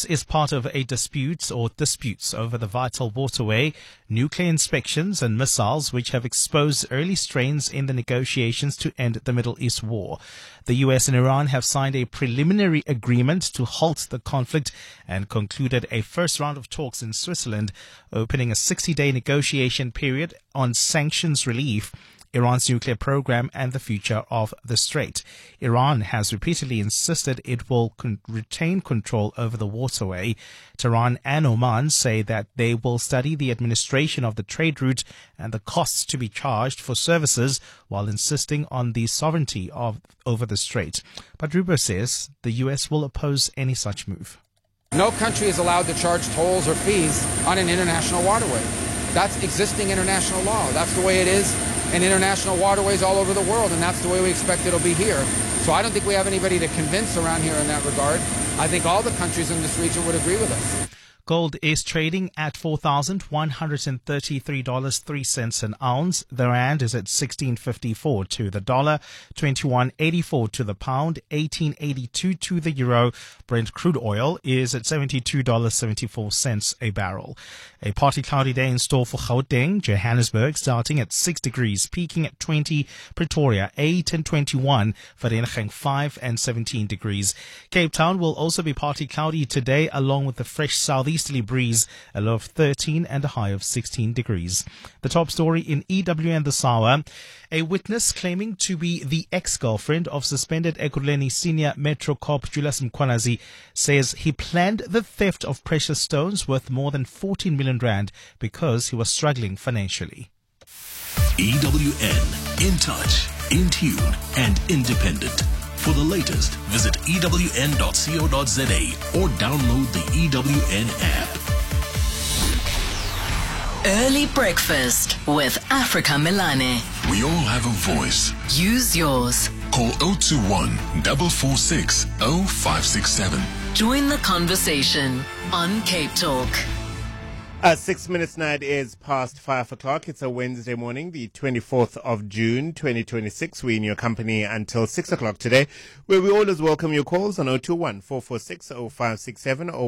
U.S. is part of a disputes over the vital waterway, nuclear inspections and missiles, which have exposed early strains in the negotiations to end the Middle East war. The U.S. and Iran have signed a preliminary agreement to halt the conflict and concluded a first round of talks in Switzerland, opening a 60-day negotiation period on sanctions relief, Iran's nuclear program and the future of the Strait. Iran has repeatedly insisted it will retain control over the waterway. Tehran and Oman say that they will study the administration of the trade route and the costs to be charged for services while insisting on the sovereignty over the Strait. But Rubio says the U.S. will oppose any such move. No country is allowed to charge tolls or fees on an international waterway. That's existing international law. That's the way it is in international waterways all over the world, and that's the way we expect it'll be here. So I don't think we have anybody to convince around here in that regard. I think all the countries in this region would agree with us. Gold is trading at $4,133.03 an ounce. The rand is at 16.54 to the dollar, 21.84 to the pound, 18.82 to the euro. Brent crude oil is at $72.74 a barrel. A partly cloudy day in store for Gauteng, Johannesburg, starting at 6 degrees, peaking at 20, Pretoria 8 and 21, Vereeniging 5 and 17 degrees. Cape Town will also be partly cloudy today, along with the fresh southeasterly breeze, a low of 13 and a high of 16 degrees. The top story in EWN this hour: a witness claiming to be the ex-girlfriend of suspended Ekurhuleni senior Metro cop Julius Mkhwanazi says he planned the theft of precious stones worth more than 14 million rand because he was struggling financially. EWN, in touch, in tune and independent. For the latest, visit ewn.co.za or download the EWN app. Early breakfast with Africa Milane. We all have a voice. Use yours. Call 021 446 0567. Join the conversation on Cape Talk. 6 minutes now, it is past 5 o'clock. It's a Wednesday morning, the 24th of June, 2026. We're in your company until 6 o'clock today, where we always welcome your calls on 021 446 0567 or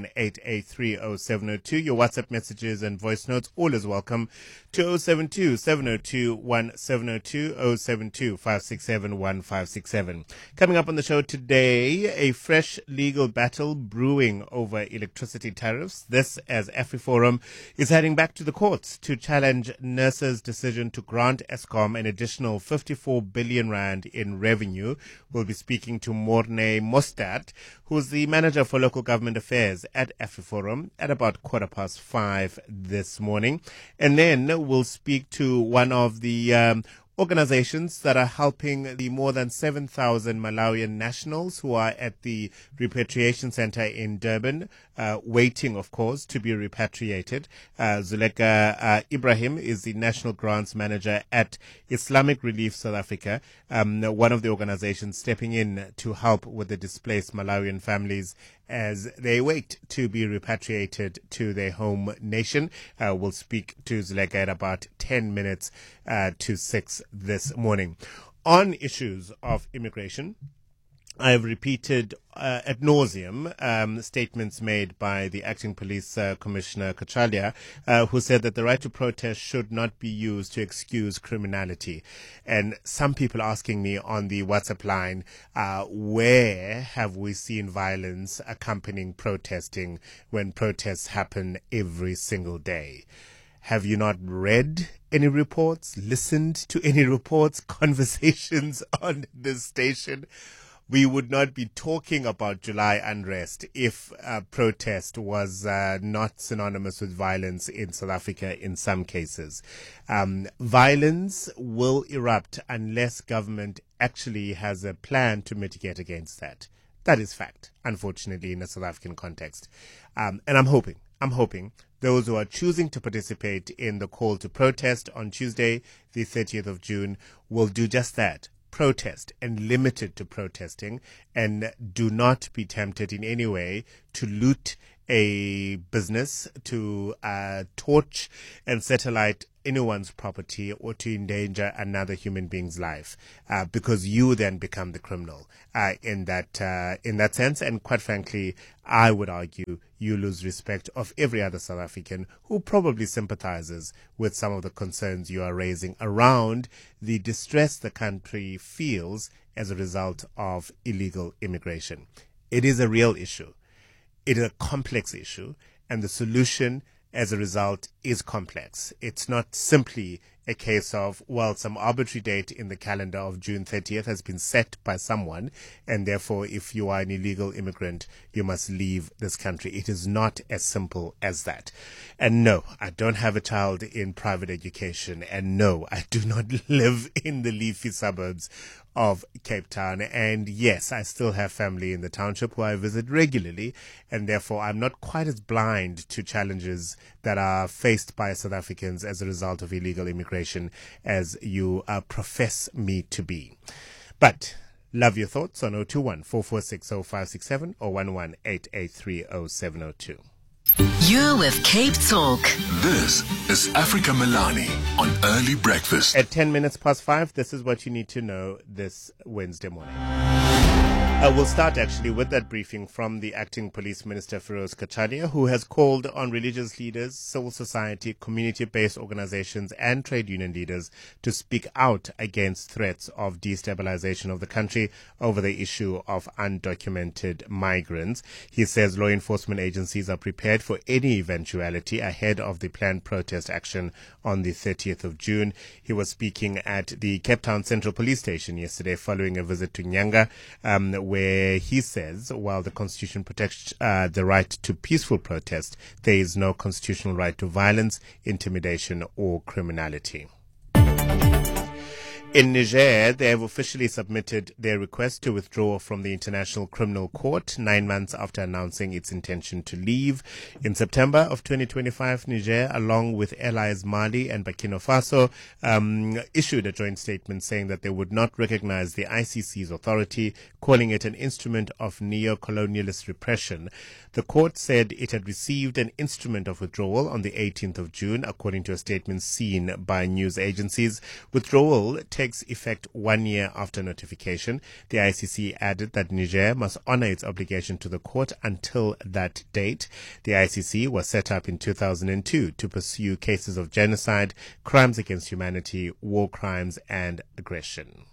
11883 0702. Your WhatsApp messages and voice notes, always welcome to 072 702 1702 072 567 1567. Coming up on the show today, a fresh legal battle brewing over electricity tariffs. This as AfriForum is heading back to the courts to challenge NERSA's decision to grant Eskom an additional 54 billion rand in revenue. We'll be speaking to Morne Mostert, who's the manager for local government affairs at AfriForum, at about 5:15 this morning. And then we'll speak to one of the organizations that are helping the more than 7,000 Malawian nationals who are at the repatriation center in Durban, waiting, of course, to be repatriated. Zuleka Ibrahim is the national grants manager at Islamic Relief South Africa, one of the organizations stepping in to help with the displaced Malawian families as they wait to be repatriated to their home nation. We'll speak to Zuleka at about 10 minutes to 6 this morning. On issues of immigration, I have repeated ad nauseum statements made by the acting police commissioner Kachalia, who said that the right to protest should not be used to excuse criminality. And some people asking me on the WhatsApp line, where have we seen violence accompanying protesting when protests happen every single day? Have you not read any reports, listened to any reports, conversations on this station? We would not be talking about July unrest if protest was not synonymous with violence in South Africa in some cases. Violence will erupt unless government actually has a plan to mitigate against that. That is fact, unfortunately, in a South African context. And I'm hoping those who are choosing to participate in the call to protest on Tuesday, the 30th of June, will do just that. Protest and limited to protesting, and do not be tempted in any way to loot a business, to torch and set alight anyone's property or to endanger another human being's life, because you then become the criminal in that sense. And quite frankly, I would argue you lose respect of every other South African who probably sympathizes with some of the concerns you are raising around the distress the country feels as a result of illegal immigration. It is a real issue. It is a complex issue, and the solution as a result is complex. It's not simply a case of, well, some arbitrary date in the calendar of June 30th has been set by someone, and therefore if you are an illegal immigrant, you must leave this country. It is not as simple as that. And no, I don't have a child in private education, and no, I do not live in the leafy suburbs of Cape Town. And yes, I still have family in the township who I visit regularly, and therefore I'm not quite as blind to challenges that are faced by South Africans as a result of illegal immigration as you profess me to be. But love your thoughts on 021 446 0567 or 11883 0702. You're with Cape Talk. This is Africa Milani on Early Breakfast. At 10 minutes past 5, this is what you need to know this Wednesday morning. We'll start actually with that briefing from the Acting Police Minister, Feroz Kacharia, who has called on religious leaders, civil society, community-based organizations and trade union leaders to speak out against threats of destabilization of the country over the issue of undocumented migrants. He says law enforcement agencies are prepared for any eventuality ahead of the planned protest action on the 30th of June. He was speaking at the Cape Town Central Police Station yesterday following a visit to Nyanga, where he says while the Constitution protects the right to peaceful protest, there is no constitutional right to violence, intimidation or criminality. In Niger, they have officially submitted their request to withdraw from the International Criminal Court 9 months after announcing its intention to leave. In September of 2025, Niger, along with allies Mali and Burkina Faso, issued a joint statement saying that they would not recognize the ICC's authority, calling it an instrument of neo-colonialist repression. The court said it had received an instrument of withdrawal on the 18th of June, according to a statement seen by news agencies. Withdrawal takes effect 1 year after notification. The ICC added that Niger must honor its obligation to the court until that date. The ICC was set up in 2002 to pursue cases of genocide, crimes against humanity, war crimes, and aggression.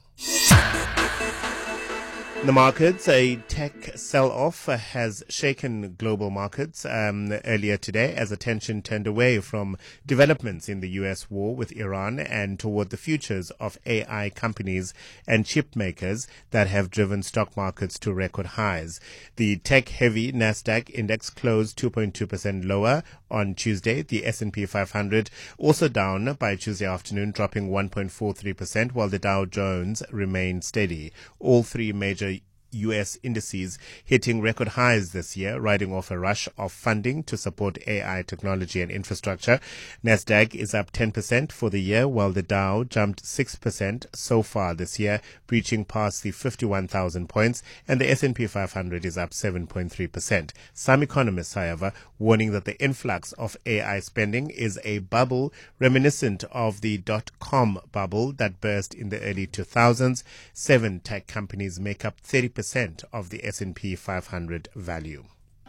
The markets, a tech sell-off has shaken global markets earlier today as attention turned away from developments in the U.S. war with Iran and toward the futures of AI companies and chip makers that have driven stock markets to record highs. The tech-heavy Nasdaq index closed 2.2% lower on Tuesday. The S&P 500 also down by Tuesday afternoon, dropping 1.43%, while the Dow Jones remained steady. All three major U.S. indices hitting record highs this year, riding off a rush of funding to support AI technology and infrastructure. Nasdaq is up 10% for the year, while the Dow jumped 6% so far this year, breaching past the 51,000 points, and the S&P 500 is up 7.3%. Some economists, however, warning that the influx of AI spending is a bubble reminiscent of the dot-com bubble that burst in the early 2000s. 7 tech companies make up 30% of the S&P 500 value.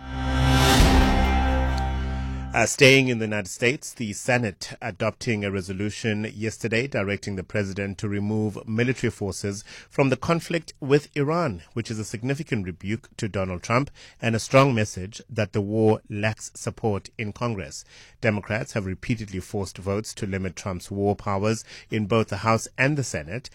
Staying in the United States, the Senate adopting a resolution yesterday directing the president to remove military forces from the conflict with Iran, which is a significant rebuke to Donald Trump and a strong message that the war lacks support in Congress. Democrats have repeatedly forced votes to limit Trump's war powers in both the House and the Senate.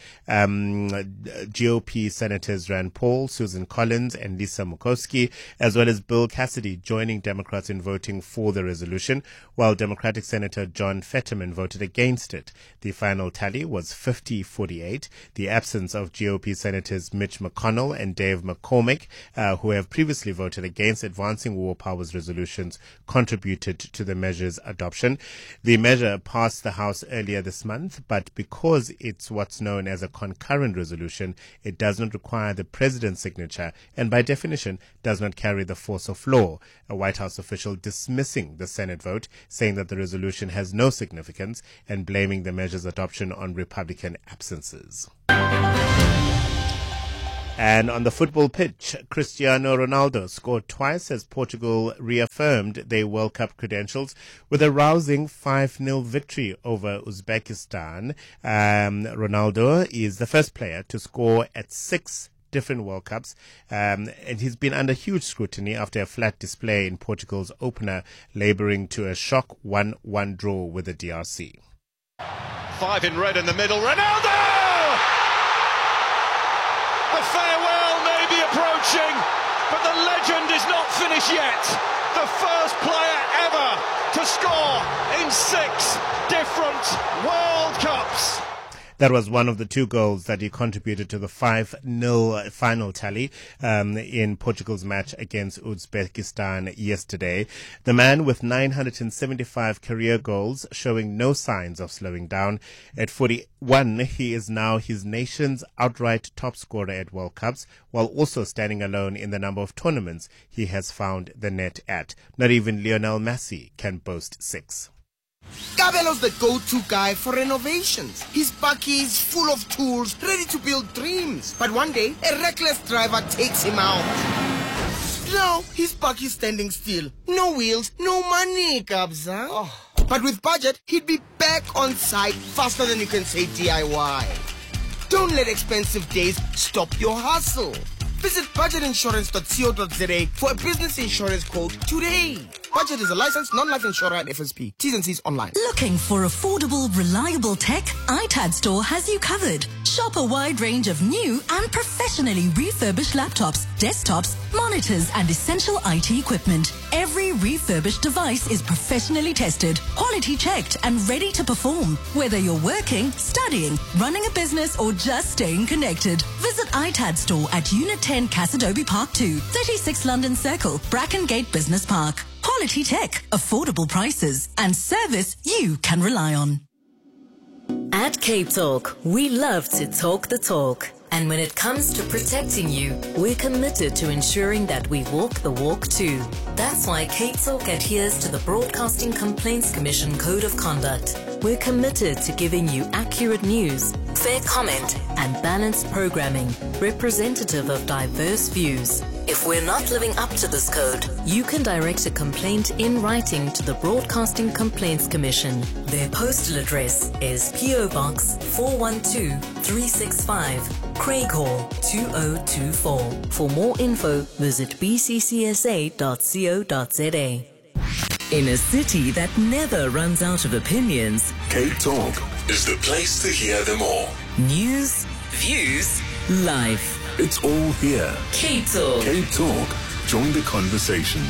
GOP Senators Rand Paul, Susan Collins, and Lisa Murkowski, as well as Bill Cassidy, joining Democrats in voting for the resolution, while Democratic Senator John Fetterman voted against it. The final tally was 50-48. The absence of GOP Senators Mitch McConnell and Dave McCormick, who have previously voted against advancing war powers resolutions, contributed to the measure's adoption. The measure passed the House earlier this month, but because it's what's known as a concurrent resolution, it does not require the president's signature and by definition does not carry the force of law. A White House official dismissing the Senate vote, saying that the resolution has no significance and blaming the measure's adoption on Republican absences. And on the football pitch, Cristiano Ronaldo scored twice as Portugal reaffirmed their World Cup credentials with a rousing 5-0 victory over Uzbekistan. Ronaldo is the first player to score at 6 different World Cups, and he's been under huge scrutiny after a flat display in Portugal's opener, labouring to a shock 1-1 draw with the DRC. 5 in red in the middle, Ronaldo! The farewell may be approaching, but the legend is not finished yet. The first player ever to score in 6 different World Cups. That was one of the 2 goals that he contributed to the 5-0 final tally in Portugal's match against Uzbekistan yesterday. The man with 975 career goals showing no signs of slowing down. At 41, he is now his nation's outright top scorer at World Cups, while also standing alone in the number of tournaments he has found the net at. Not even Lionel Messi can boast 6. Gabelo's the go-to guy for renovations. His bakkie is full of tools, ready to build dreams. But one day, a reckless driver takes him out. Now, his backie's standing still. No wheels, no money, Gabza. Oh. But with budget, he'd be back on site faster than you can say DIY. Don't let expensive days stop your hustle. Visit budgetinsurance.co.za for a business insurance quote today. Budget is a licensed non-life insurer at FSP. T's and C's online. Looking for affordable, reliable tech? iTad Store has you covered. Shop a wide range of new and professionally refurbished laptops, desktops, monitors, and essential IT equipment. Every refurbished device is professionally tested, quality checked, and ready to perform. Whether you're working, studying, running a business, or just staying connected, visit iTad Store at Unit 10 Cassidoby Park 2, 36 London Circle, Brackengate Business Park. Quality tech, affordable prices, and service you can rely on. At Cape Talk, we love to talk the talk. And when it comes to protecting you, we're committed to ensuring that we walk the walk too. That's why Cape Talk adheres to the Broadcasting Complaints Commission Code of Conduct. We're committed to giving you accurate news, fair comment, and balanced programming, representative of diverse views. If we're not living up to this code, you can direct a complaint in writing to the Broadcasting Complaints Commission. Their postal address is PO Box 412365, Craighall 2024. For more info, visit bccsa.co.za. In a city that never runs out of opinions, Cape Talk is the place to hear them all. news, views, life. It's all here. Cape Talk. Cape Talk. Join the conversation.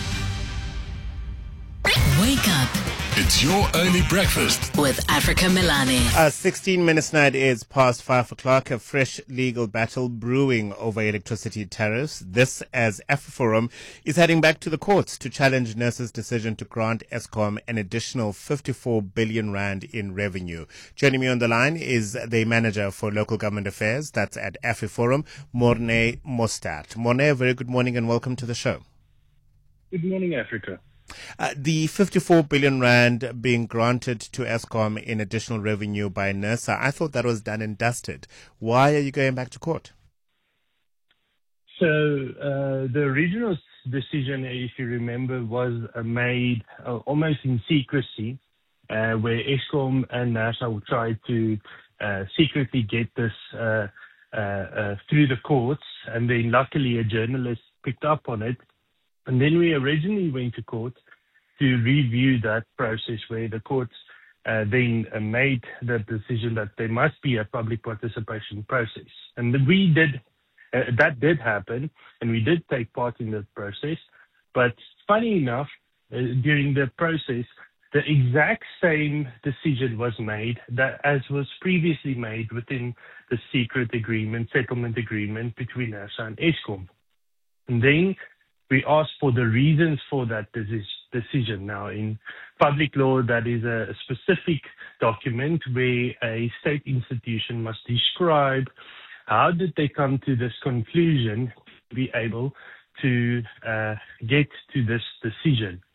Wake up It's your early breakfast with Africa Milani. 16 minutes now is past 5 o'clock. A fresh legal battle brewing over electricity tariffs. This as AfriForum is heading back to the courts to challenge NERSA's decision to grant Eskom an additional 54 billion rand in revenue. Joining me on the line is the manager for local government affairs, that's at AfriForum, Morne Mostert. Morne, very good morning and welcome to the show. Good morning, Africa. The 54 billion rand being granted to Eskom in additional revenue by NERSA, I thought that was done and dusted. Why are you going back to court? So the original decision, if you remember, was made almost in secrecy, where Eskom and NERSA tried to secretly get this through the courts, and then luckily a journalist picked up on it. And then we originally went to court to review that process, where the courts then made the decision that there must be a public participation process. And we did, that did happen, and we did take part in that process. But funny enough, during the process, the exact same decision was made that as was previously made within the secret agreement, settlement agreement between NERSA and Eskom. And then we asked for the reasons for that decision. Now, in public law, that is a specific document where a state institution must describe how did they come to this conclusion to be able to get to this decision.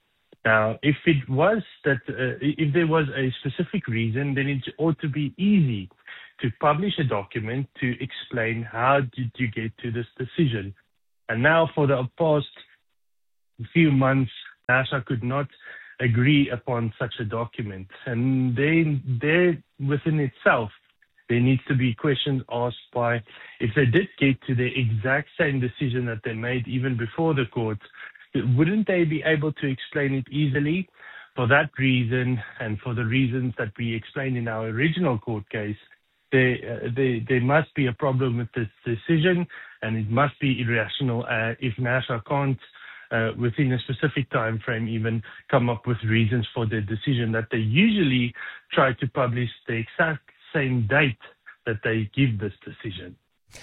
Now, if it was that, if there was a specific reason, then it ought to be easy to publish a document to explain how did you get to this decision. And now for the past few months, NASA could not agree upon such a document. And they within itself, there needs to be questions asked by, if they did get to the exact same decision that they made even before the court, wouldn't they be able to explain it easily? For that reason, and for the reasons that we explained in our original court case, there must be a problem with this decision, and it must be irrational if NASA can't, within a specific time frame, even come up with reasons for their decision, that they usually try to publish the exact same date that they give this decision.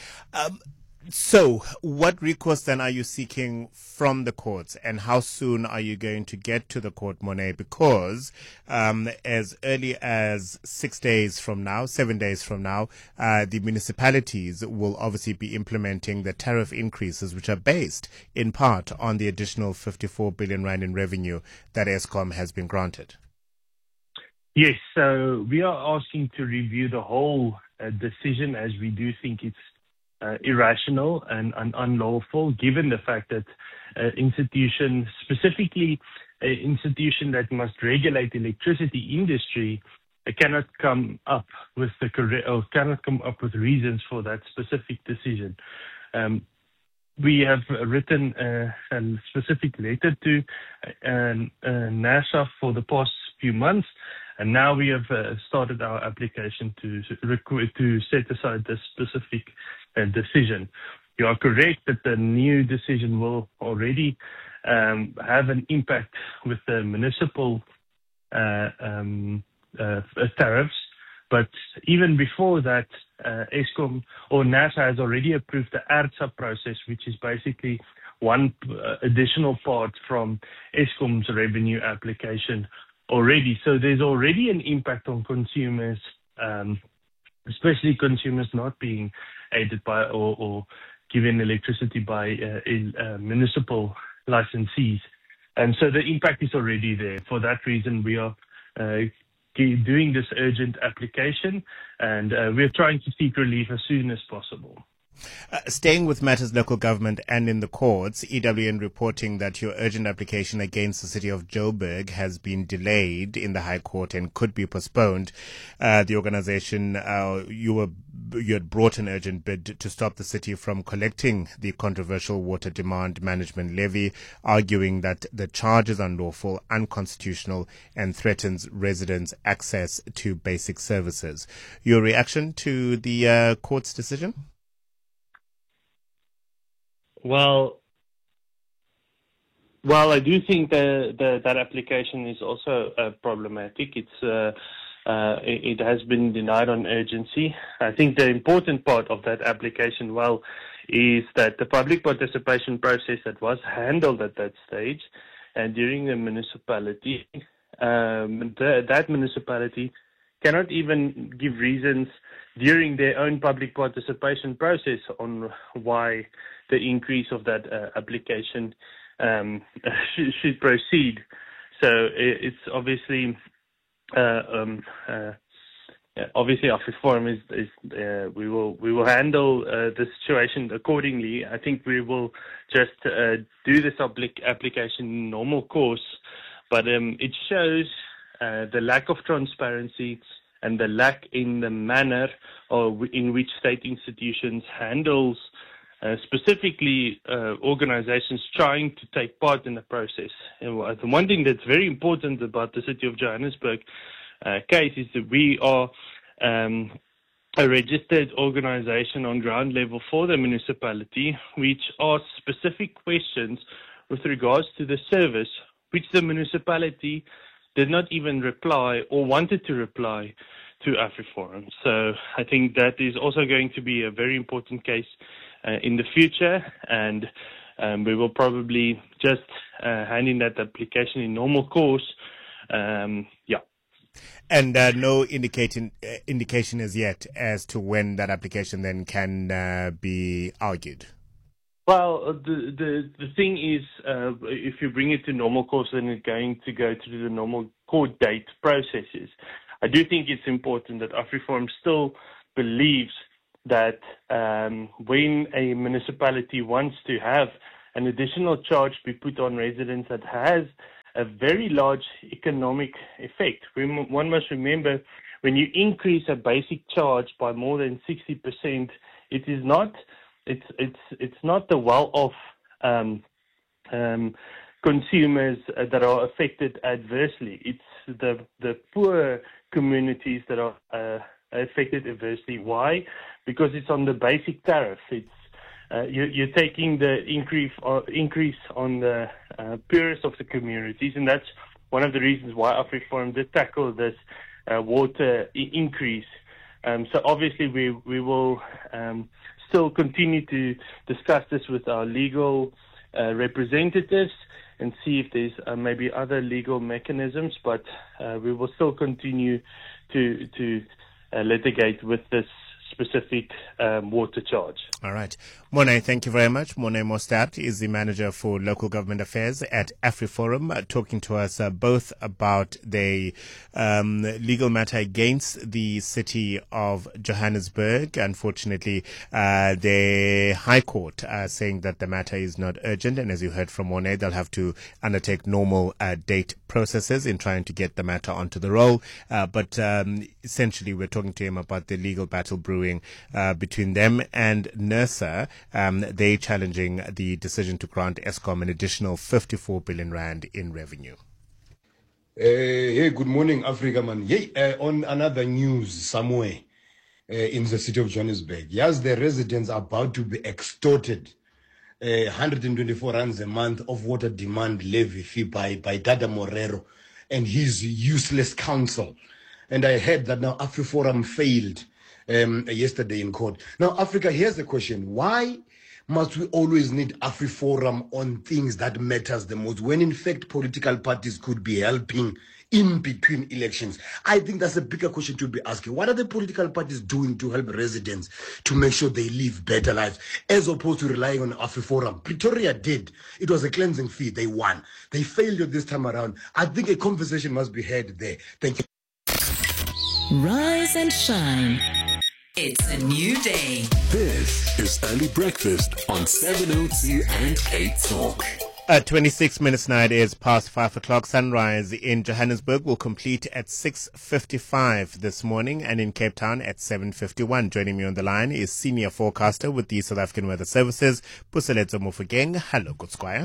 So, what recourse then are you seeking from the courts, and how soon are you going to get to the court, Monet? Because as early as 7 days from now, the municipalities will obviously be implementing the tariff increases, which are based in part on the additional 54 billion rand in revenue that Eskom has been granted. Yes, so we are asking to review the whole decision, as we do think it's irrational and unlawful, given the fact that institutions, specifically an institution that must regulate the electricity industry, cannot come up with reasons for that specific decision. We have written a specific letter to NASA for the past few months, and now we have started our application to set aside this specific decision. You are correct that the new decision will already have an impact with the municipal tariffs, but even before that, Eskom or NASA has already approved the ERSA process, which is basically one additional part from Eskom's revenue application already. So there's already an impact on consumers, especially consumers not being aided by or given electricity by municipal licensees. And so the impact is already there. For that reason, we are doing this urgent application, and we're trying to seek relief as soon as possible. Staying with matters local government and in the courts, EWN reporting that your urgent application against the city of Joburg has been delayed in the High Court and could be postponed. The organization, you had brought an urgent bid to stop the city from collecting the controversial water demand management levy, arguing that the charge is unlawful, unconstitutional, and threatens residents' access to basic services. Your reaction to the court's decision? Well, I do think that application is also problematic. It has been denied on urgency. I think the important part of that application, is that the public participation process that was handled at that stage and during the municipality, that municipality cannot even give reasons during their own public participation process on why the increase of that application should proceed. So it's obviously AfriForum is we will handle the situation accordingly. I think we will just do this application in normal course, but it shows the lack of transparency and the lack in the manner in which state institutions handles specifically organizations trying to take part in the process. And the one thing that's very important about the City of Johannesburg case is that we are a registered organization on ground level for the municipality, which asks specific questions with regards to the service, which the municipality did not even reply or wanted to reply to AfriForum. So I think that is also going to be a very important case in the future, and we will probably just hand in that application in normal course. And no indication as yet as to when that application then can be argued. Well, the thing is, if you bring it to normal course, then it's going to go through the normal court date processes. I do think it's important that AfriForum still believes that when a municipality wants to have an additional charge be put on residents that has a very large economic effect. One must remember, when you increase a basic charge by more than 60%, it is not. It's not the well-off consumers that are affected adversely. It's the poor communities that are affected adversely. Why? Because it's on the basic tariff. It's you're taking the increase on the poorest of the communities, and that's one of the reasons why AfriForum did tackle this water increase. So obviously we will still continue to discuss this with our legal representatives and see if there's maybe other legal mechanisms, but we will still continue to litigate with this specific water charge. All right. Morne, thank you very much. Morne Mostert is the manager for local government affairs at AfriForum, talking to us both about the legal matter against the city of Johannesburg. Unfortunately, the High Court saying that the matter is not urgent, and as you heard from Morne, they'll have to undertake normal date processes in trying to get the matter onto the roll. But essentially, we're talking to him about the legal battle brewing between them and NERSA. They challenging the decision to grant Eskom an additional 54 billion rand in revenue. Hey, good morning, Africa, man. On another news somewhere in the city of Johannesburg, yes, the residents are about to be extorted 124 rands a month of water demand levy fee by Dada Morero and his useless council. And I heard that now AfriForum failed yesterday in court. Now, Africa, here's the question. Why must we always need AfriForum on things that matters the most, when in fact political parties could be helping in between elections? I think that's a bigger question to be asking. What are the political parties doing to help residents to make sure they live better lives, as opposed to relying on AfriForum? Pretoria did. It was a cleansing fee. They won. They failed you this time around. I think a conversation must be had there. Thank you. Rise and shine. It's a new day. This is Early Breakfast on 702 and Cape Talk. 26 minutes now, it is past 5 o'clock. Sunrise in Johannesburg will complete at 6:55 this morning, and in Cape Town at 7:51. Joining me on the line is senior forecaster with the South African Weather Services, Puseletso Mofokeng. Hello, good squire.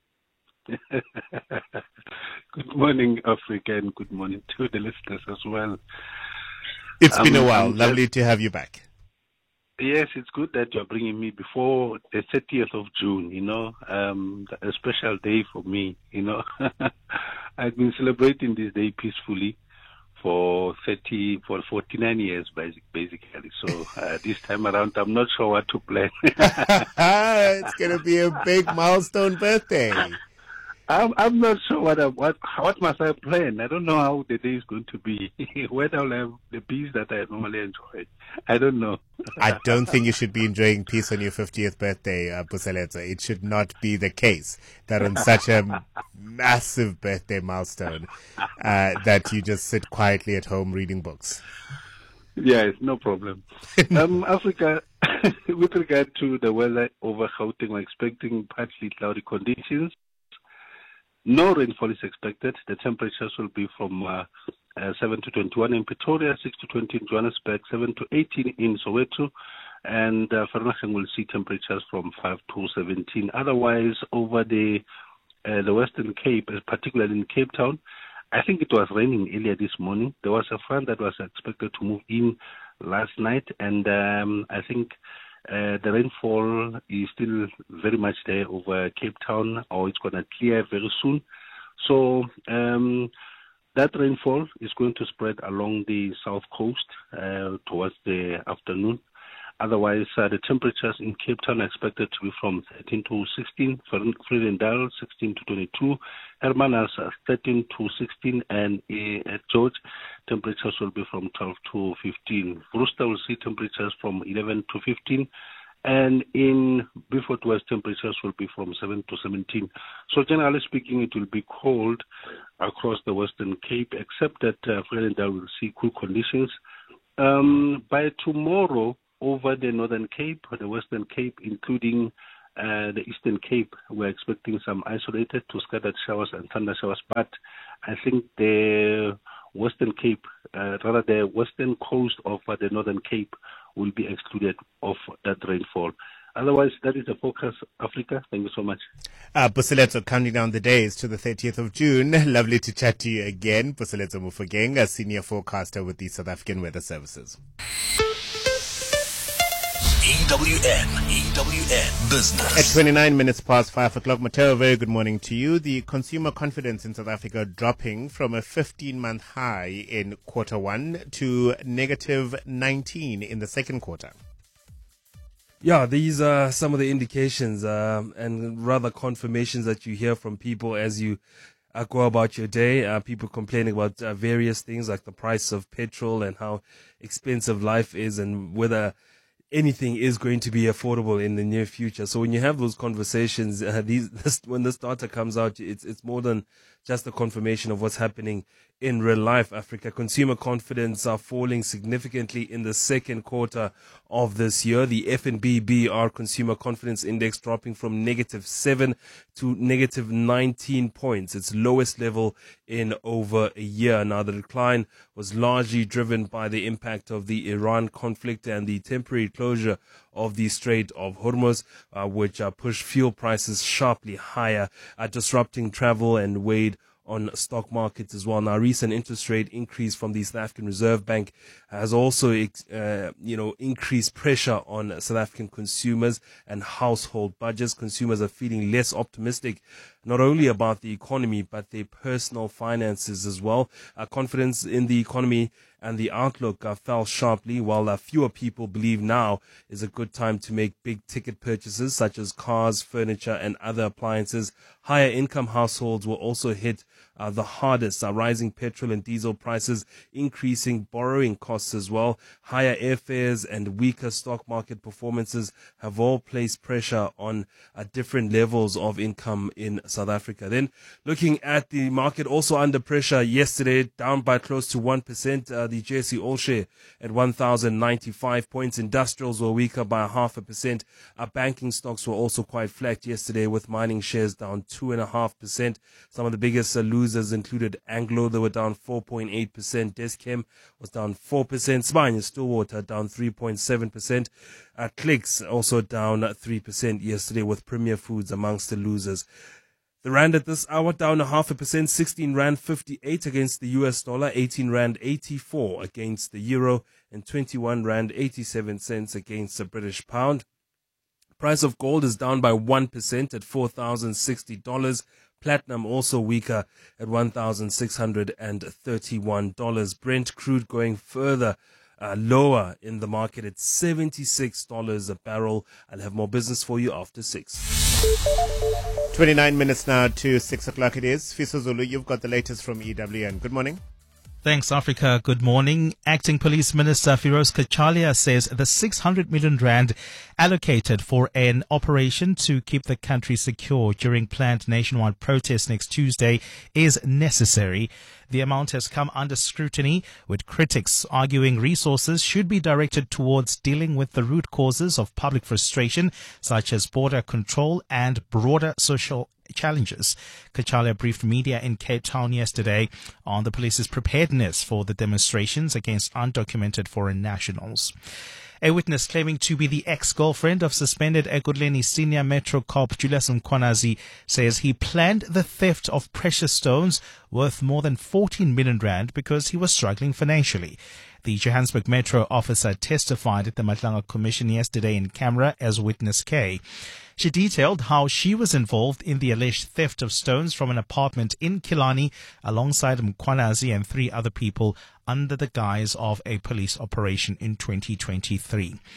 Good morning, Africa, and good morning to the listeners as well. It's been a while. Lovely to have you back. Yes, it's good that you're bringing me before the 30th of June, a special day for me, I've been celebrating this day peacefully for 49 years, basically. So this time around, I'm not sure what to plan. It's going to be a big milestone birthday. I'm not sure what must I plan. I don't know how the day is going to be. Whether I'll have the peace that I normally enjoy. I don't know. I don't think you should be enjoying peace on your 50th birthday, Puseletso. It should not be the case that on such a massive birthday milestone that you just sit quietly at home reading books. Yes, no problem. Africa, with regard to the weather over Gauteng, we're expecting partly cloudy conditions. No rainfall is expected. The temperatures will be from 7 to 21 in Pretoria, 6 to 20 in Johannesburg, 7 to 18 in Soweto, and Vereeniging will see temperatures from 5 to 17. Otherwise, over the Western Cape, particularly in Cape Town, I think it was raining earlier this morning. There was a front that was expected to move in last night, and I think the rainfall is still very much there over Cape Town, or it's going to clear very soon. So that rainfall is going to spread along the south coast towards the afternoon. Otherwise, the temperatures in Cape Town are expected to be from 13 to 16, Vredendal 16 to 22, Hermanus 13 to 16, and at George, temperatures will be from 12 to 15. Brewster will see temperatures from 11 to 15, And in Beaufort West, temperatures will be from 7 to 17. So generally speaking, it will be cold across the Western Cape, except that Freelandale will see cool conditions. By tomorrow, over the Northern Cape, the Western Cape, including the Eastern Cape, we're expecting some isolated to scattered showers and thunder showers. But I think the Western Cape, rather the western coast of the Northern Cape, will be excluded of that rainfall. Otherwise, that is the forecast, Africa. Thank you so much. Puseletso, counting down the days to the 30th of June. Lovely to chat to you again. Puseletso Mofokeng, a senior forecaster with the South African Weather Services. EWN Business. At 29 minutes past 5 o'clock, Mateo, very good morning to you. The consumer confidence in South Africa dropping from a 15-month high in quarter one to negative 19 in the second quarter. Yeah, these are some of the indications and rather confirmations that you hear from people as you go about your day. People complaining about various things like the price of petrol and how expensive life is and whether anything is going to be affordable in the near future. So when you have those conversations, when this data comes out, it's more than just a confirmation of what's happening in real life. Africa consumer confidence are falling significantly in the second quarter of this year. The FNB-BR Consumer Confidence Index dropping from -7 to -19 points, its lowest level in over a year. Now, the decline was largely driven by the impact of the Iran conflict and the temporary closure of the Strait of Hormuz, which pushed fuel prices sharply higher, disrupting travel and weighed on stock markets as well. Now, recent interest rate increase from the South African Reserve Bank has also, increased pressure on South African consumers and household budgets. Consumers are feeling less optimistic, not only about the economy, but their personal finances as well. Confidence in the economy and the outlook fell sharply, while fewer people believe now is a good time to make big ticket purchases such as cars, furniture and other appliances. Higher income households were also hit the hardest, rising petrol and diesel prices, increasing borrowing costs as well. Higher airfares and weaker stock market performances have all placed pressure on different levels of income in South Africa. Then looking at the market, also under pressure yesterday, down by close to 1%. The JSE All Share at 1,095 points. Industrials were weaker by 0.5%. Banking stocks were also quite flat yesterday, with mining shares down 2.5%. Some of the biggest losers included Anglo, they were down 4.8%. Deschem was down 4%. Sibanye Stillwater down 3.7%. Clicks also down 3% yesterday, with Premier Foods amongst the losers. The rand at this hour down 0.5%, 16 rand 58 against the US dollar, 18 rand 84 against the euro, and 21 rand 87 cents against the British pound. Price of gold is down by 1% at $4,060. Platinum also weaker at $1,631. Brent crude going further lower in the market at $76 a barrel. I'll have more business for you after 6. 29 minutes now to 6 o'clock it is. Fiso Zulu, you've got the latest from EWN. Good morning. Thanks, Africa. Good morning. Acting Police Minister Firoz Kachalia says the 600 million rand allocated for an operation to keep the country secure during planned nationwide protests next Tuesday is necessary. The amount has come under scrutiny, with critics arguing resources should be directed towards dealing with the root causes of public frustration, such as border control and broader social challenges. Kachalia briefed media in Cape Town yesterday on the police's preparedness for the demonstrations against undocumented foreign nationals. A witness claiming to be the ex-girlfriend of suspended Ekurhuleni senior Metro cop Julius Mkhwanazi says he planned the theft of precious stones worth more than 14 million rand because he was struggling financially. The Johannesburg Metro officer testified at the Matlanga Commission yesterday in camera as witness K. She detailed how she was involved in the alleged theft of stones from an apartment in Killarney alongside Mkhwanazi and 3 other people under the guise of a police operation in 2023.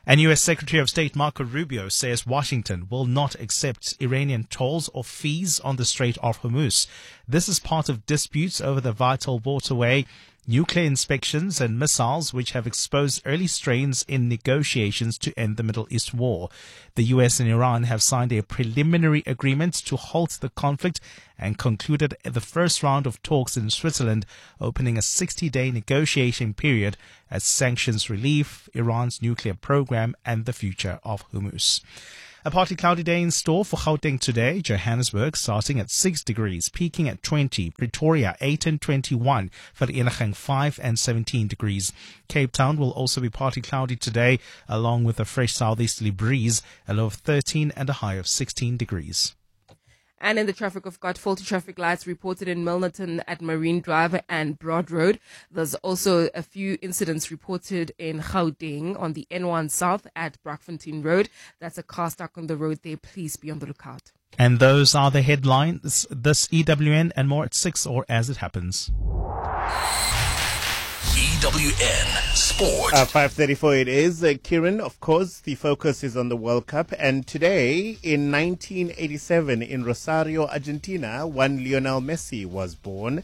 And U.S. Secretary of State Marco Rubio says Washington will not accept Iranian tolls or fees on the Strait of Hormuz. This is part of disputes over the vital waterway, nuclear inspections and missiles, which have exposed early strains in negotiations to end the Middle East war. The U.S. and Iran have signed a preliminary agreement to halt the conflict and concluded the first round of talks in Switzerland, opening a 60-day negotiation period as sanctions relief, Iran's nuclear program, and the future of Hormuz. A partly cloudy day in store for Gauteng today. Johannesburg starting at 6 degrees, peaking at 20. Pretoria 8 and 21. Vereeniging 5 and 17 degrees. Cape Town will also be partly cloudy today, along with a fresh southeasterly breeze, a low of 13 and a high of 16 degrees. And in the traffic, we've got faulty traffic lights reported in Milnerton at Marine Drive and Broad Road. There's also a few incidents reported in Gauteng on the N1 South at Braakfontein Road. That's a car stuck on the road there. Please be on the lookout. And those are the headlines. This EWN and more at 6 or as it happens. EWN Sport. 5:34 it is. Kieran, of course, the focus is on the World Cup. And today, in 1987, in Rosario, Argentina, one Lionel Messi was born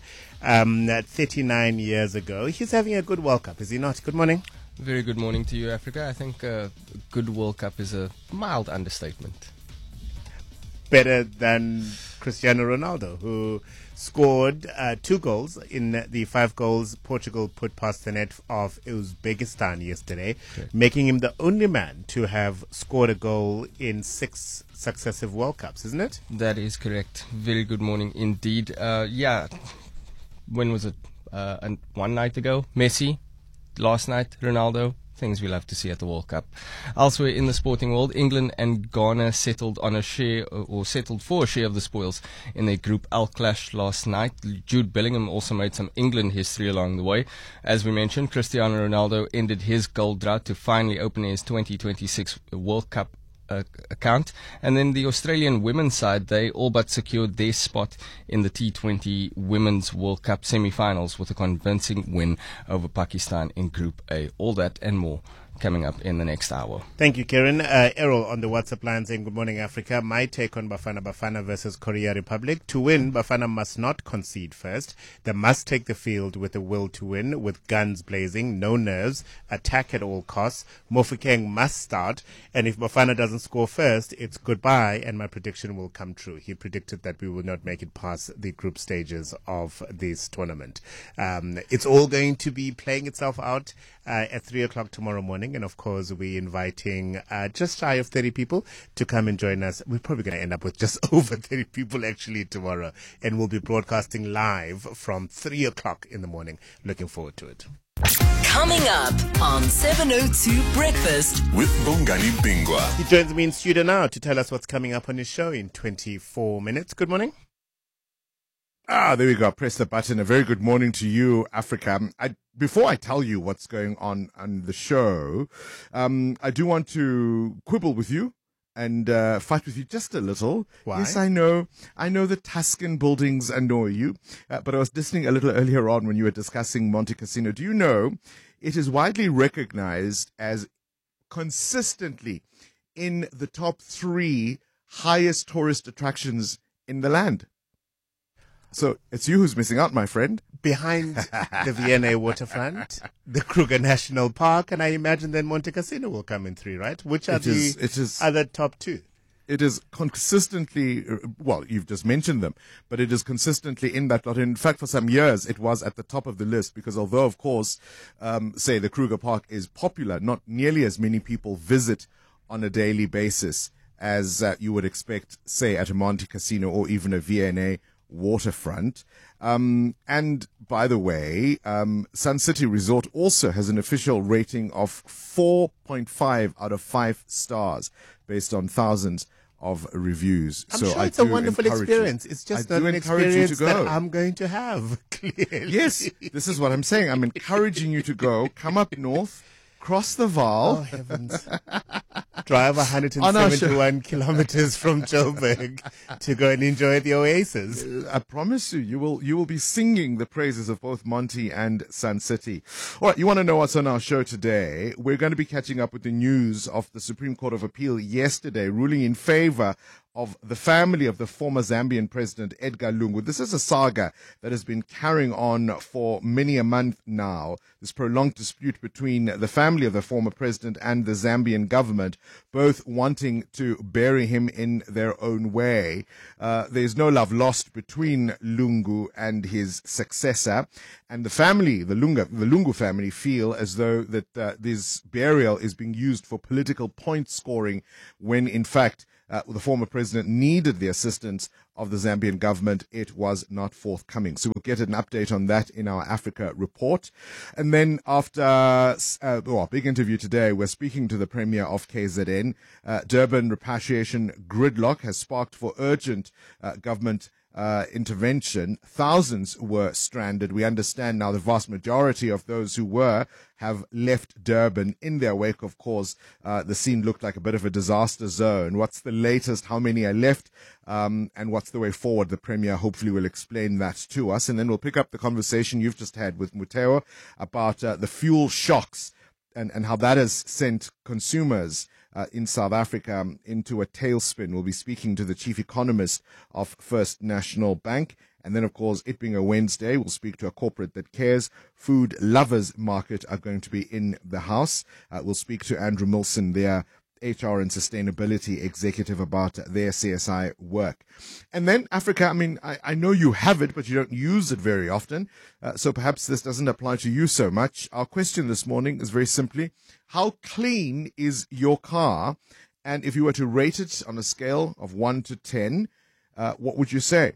39 years ago. He's having a good World Cup, is he not? Good morning. Very good morning to you, Africa. I think a good World Cup is a mild understatement. Better than Cristiano Ronaldo, who scored 2 goals in the 5 goals Portugal put past the net of Uzbekistan yesterday, making him the only man to have scored a goal in 6 successive World Cups, isn't it? That is correct. Very good morning indeed. When was it? One night ago, Messi. Last night, Ronaldo. Things we'll have to see at the World Cup. Elsewhere in the sporting world, England and Ghana settled for a share of the spoils in their Group L clash last night. Jude Bellingham also made some England history along the way. As we mentioned, Cristiano Ronaldo ended his goal drought to finally open his 2026 World Cup account. And then the Australian women's side, they all but secured their spot in the T20 Women's World Cup semi-finals with a convincing win over Pakistan in Group A. All that and more coming up in the next hour. Thank you, Kieran. Errol on the WhatsApp line saying, good morning, Africa. My take on Bafana versus Korea Republic. To win, Bafana must not concede first. They must take the field with a will to win, with guns blazing, no nerves, attack at all costs. Mofokeng must start, and if Bafana doesn't score first, it's goodbye, and my prediction will come true. He predicted that we will not make it past the group stages of this tournament. It's all going to be playing itself out at 3 o'clock tomorrow morning. And of course, we're inviting just shy of 30 people to come and join us. We're probably going to end up with just over 30 people actually tomorrow. And we'll be broadcasting live from 3 o'clock in the morning. Looking forward to it. Coming up on 702 Breakfast with Bongani Bingwa. He joins me in studio now to tell us what's coming up on his show in 24 minutes. Good morning. There we go. Press the button. A very good morning to you, Africa. Before I tell you what's going on the show, I do want to quibble with you and fight with you just a little. Why? Yes, I know the Tuscan buildings annoy you, but I was listening a little earlier on when you were discussing Monte Cassino. Do you know it is widely recognized as consistently in the top 3 highest tourist attractions in the land? So it's you who's missing out, my friend. Behind the V&A waterfront, the Kruger National Park, and I imagine then Monte Cassino will come in 3, right? Which are the other top 2? It is consistently, well, you've just mentioned them, but it is consistently in that lot. In fact, for some years, it was at the top of the list because although, of course, say the Kruger Park is popular, not nearly as many people visit on a daily basis as you would expect, say, at a Monte Cassino or even a V&A waterfront. And by the way, Sun City Resort also has an official rating of 4.5 out of 5 stars based on thousands of reviews. I'm sure it's a wonderful experience. It's just not an experience that I'm going to have, clearly. Yes, this is what I'm saying. I'm encouraging you to go. Come up north, cross the Vaal. Oh, heavens. drive 171 kilometers from Joburg to go and enjoy the oasis. I promise you will be singing the praises of both Monty and Sun City. All right, you want to know what's on our show today? We're going to be catching up with the news of the Supreme Court of Appeal yesterday, ruling in favor of the family of the former Zambian president, Edgar Lungu. This is a saga that has been carrying on for many a month now. This prolonged dispute between the family of the former president and the Zambian government, both wanting to bury him in their own way. There's no love lost between Lungu and his successor. And the family, the Lungu family, feel as though that this burial is being used for political point scoring when, in fact, the former president needed the assistance of the Zambian government. It was not forthcoming. So we'll get an update on that in our Africa report. And then after a big interview today, we're speaking to the Premier of KZN. Durban repatriation gridlock has sparked for urgent government intervention. Thousands were stranded. We understand now the vast majority of those who were have left Durban. In their wake, of course, the scene looked like a bit of a disaster zone. What's the latest? How many are left? And what's the way forward? The Premier hopefully will explain that to us. And then we'll pick up the conversation you've just had with Muteo about the fuel shocks and how that has sent consumers in South Africa into a tailspin. We'll be speaking to the chief economist of First National Bank. And then, of course, it being a Wednesday, we'll speak to a corporate that cares. Food Lovers Market are going to be in the house. We'll speak to Andrew Milson, their HR and sustainability executive, about their CSI work. And then Africa, I mean, I know you have it, but you don't use it very often. So perhaps this doesn't apply to you so much. Our question this morning is very simply, how clean is your car? And if you were to rate it on a scale of 1 to 10, what would you say?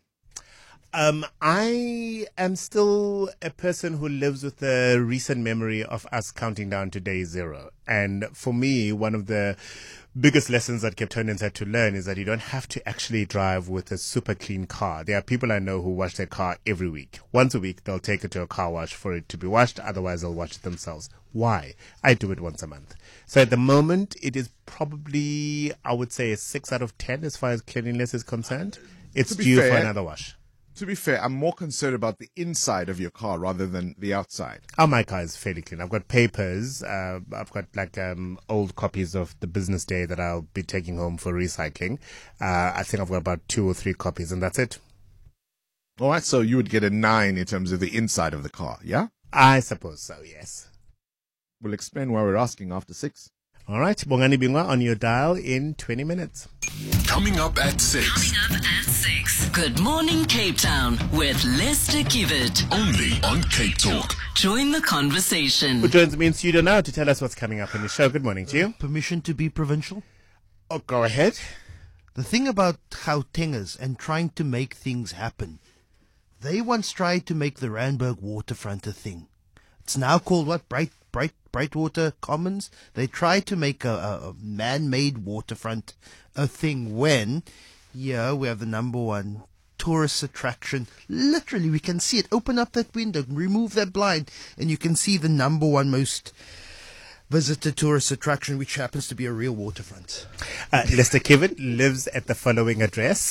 I am still a person who lives with the recent memory of us counting down to day zero. And for me, one of the biggest lessons that Capetonians had to learn is that you don't have to actually drive with a super clean car. There are people I know who wash their car every week. Once a week, they'll take it to a car wash for it to be washed. Otherwise, they'll wash it themselves. Why? I do it once a month. So at the moment, it is probably, I would say, a 6 out of 10 as far as cleanliness is concerned. It's due for another wash. To be fair, I'm more concerned about the inside of your car rather than the outside. Oh, my car is fairly clean. I've got papers. I've got like old copies of the business day that I'll be taking home for recycling. I think I've got about 2 or 3 copies, and that's it. All right, so you would get a 9 in terms of the inside of the car, yeah? I suppose so, yes. We'll explain why we're asking after 6. All right, Bongani Bingwa on your dial in 20 minutes. Coming up at 6. Good morning, Cape Town, with Lester Kivet. Only on Cape Talk. Join the conversation. Who joins me in studio now to tell us what's coming up in the show. Good morning to you. Permission to be provincial? Oh, go ahead. The thing about Gautengers and trying to make things happen, they once tried to make the Randburg waterfront a thing. It's now called what? Brightwater Commons. They tried to make a man-made waterfront a thing when, yeah, we have the number one tourist attraction. Literally, we can see it. Open up that window, remove that blind, and you can see the number one most visited tourist attraction, which happens to be a real waterfront. Lester Kivet lives at the following address.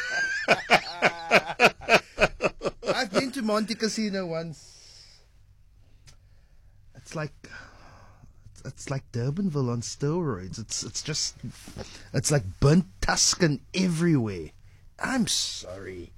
I've been to Monte Casino once. It's like Durbanville on steroids. It's like burnt Tuscan everywhere. I'm sorry.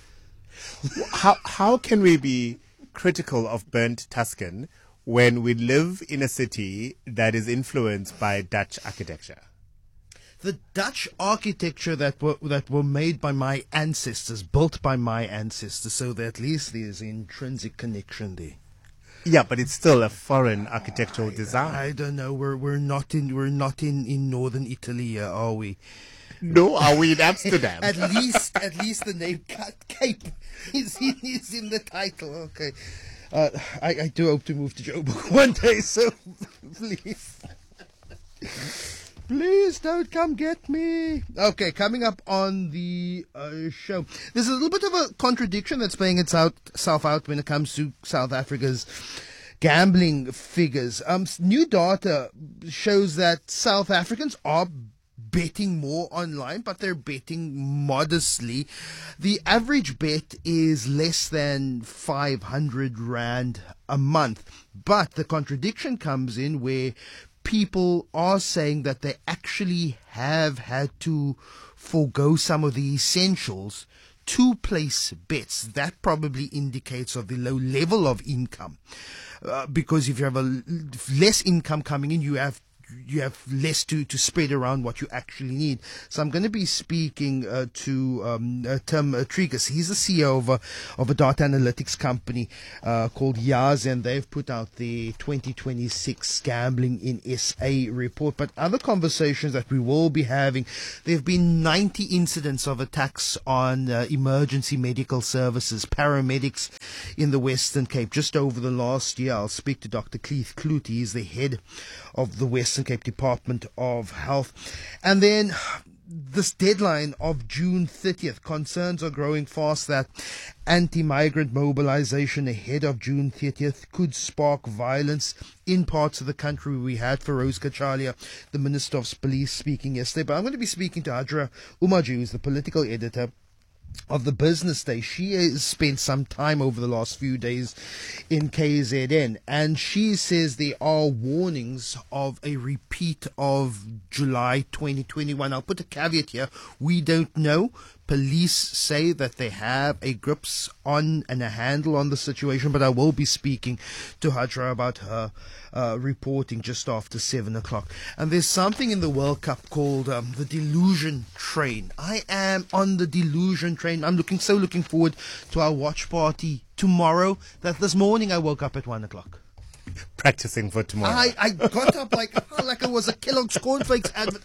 How can we be critical of burnt Tuscan when we live in a city that is influenced by Dutch architecture? The Dutch architecture that were made by my ancestors, built by my ancestors, so that at least there's an intrinsic connection there. Yeah, but it's still a foreign architectural design. I don't know. We're not in northern Italy, are we? No, are we in Amsterdam? at least the name Cape is in the title. Okay. I do hope to move to Joburg one day, so please. Please don't come get me. Okay, coming up on the show. There's a little bit of a contradiction that's playing itself out when it comes to South Africa's gambling figures. New data shows that South Africans are betting more online, but they're betting modestly. The average bet is less than 500 Rand a month. But the contradiction comes in where people are saying that they actually have had to forego some of the essentials to place bets. That probably indicates of the low level of income. Because if you have a less income coming in, you have less to spread around what you actually need. So I'm going to be speaking to Tim Tregus. He's the CEO of a data analytics company called Yaz, and they've put out the 2026 Gambling in SA report. But other conversations that we will be having, there have been 90 incidents of attacks on emergency medical services, paramedics in the Western Cape just over the last year. I'll speak to Dr. Keith Kloete. He's the head of the Western Cape Department of Health. And then this deadline of June 30th, concerns are growing fast that anti-migrant mobilization ahead of June 30th could spark violence in parts of the country. We had Feroz Kachalia, the Minister of Police, speaking yesterday. But I'm going to be speaking to Hajra Umaji, who's the political editor of the Business Day. She has spent some time over the last few days in KZN, and she says there are warnings of a repeat of July 2021. I'll put a caveat here. We don't know. Police say that they have a grips on and a handle on the situation, but I will be speaking to Hajra about her reporting just after 7 o'clock. And there's something in the World Cup called the delusion train. I am on the delusion train. I'm looking forward to our watch party tomorrow, that this morning I woke up at 1 o'clock. Practicing for tomorrow. I got up like it was a Kellogg's cornflakes advert.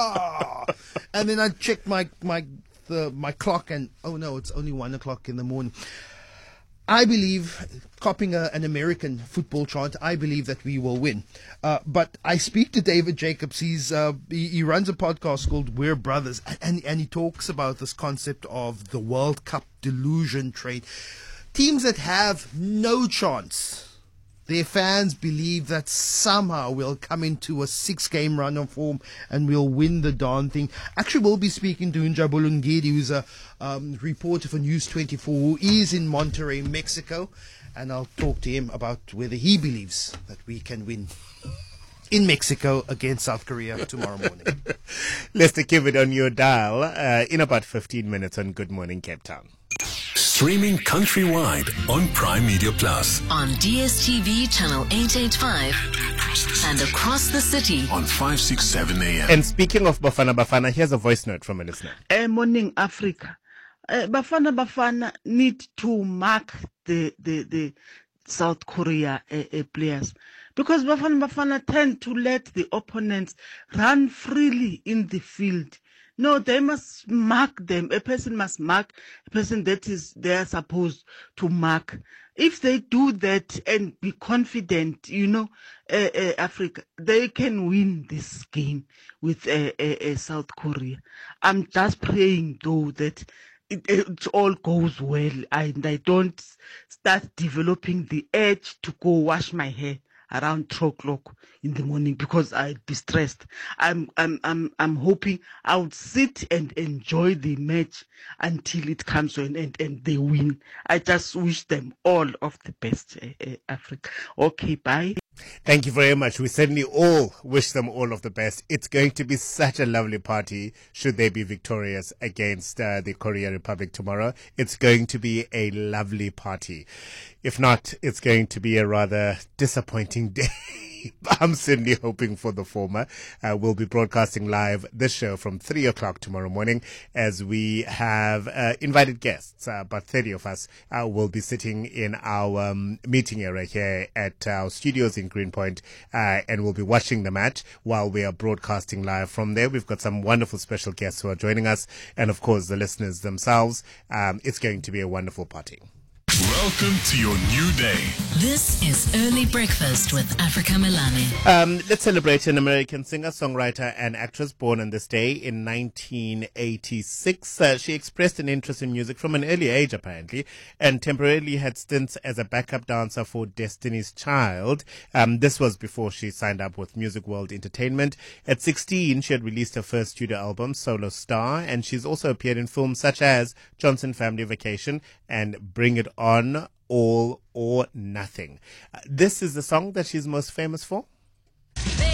And then I checked my clock, and oh no, it's only 1 o'clock in the morning. I believe, copying an American football chant, I believe that we will win. But I speak to David Jacobs. He runs a podcast called We're Brothers, and he talks about this concept of the World Cup delusion train. Teams that have no chance, their fans believe that somehow we'll come into a 6-game run of form and we'll win the darn thing. Actually, we'll be speaking to Njabulu Ngidi, who's a reporter for News 24, who is in Monterrey, Mexico, and I'll talk to him about whether he believes that we can win in Mexico against South Korea tomorrow morning. Let's keep it on your dial in about 15 minutes on Good Morning Cape Town. Streaming countrywide on Prime Media Plus. On DSTV channel 885 and across the city on 567 AM. And speaking of Bafana, here's a voice note from a listener. Morning Africa. Bafana need to mark the South Korea players, because Bafana tend to let the opponents run freely in the field. No, they must mark them. A person must mark a person that is they are supposed to mark. If they do that and be confident, Africa, they can win this game with South Korea. I'm just praying, though, that it all goes well and I don't start developing the urge to go wash my hair around 2 o'clock in the morning, because I'd be stressed. I'm hoping I would sit and enjoy the match until it comes to an end and they win. I just wish them all of the best, Africa. Okay, bye. Thank you very much. We certainly all wish them all of the best. It's going to be such a lovely party should they be victorious against the Korea Republic tomorrow. It's going to be a lovely party. If not, it's going to be a rather disappointing day. I'm certainly hoping for the former. We'll be broadcasting live this show from 3 o'clock tomorrow morning as we have invited guests. About 30 of us will be sitting in our meeting area here at our studios in Greenpoint, and we'll be watching the match while we are broadcasting live from there. We've got some wonderful special guests who are joining us, and of course the listeners themselves. It's going to be a wonderful party. Welcome to your new day. This is Early Breakfast with Africa Milani. Let's celebrate an American singer, songwriter, and actress born on this day in 1986. She expressed an interest in music from an early age, apparently, and temporarily had stints as a backup dancer for Destiny's Child. This was before she signed up with Music World Entertainment. At 16, she had released her first studio album, Solo Star, and she's also appeared in films such as Johnson Family Vacation and Bring It On, All or Nothing. This is the song that she's most famous for.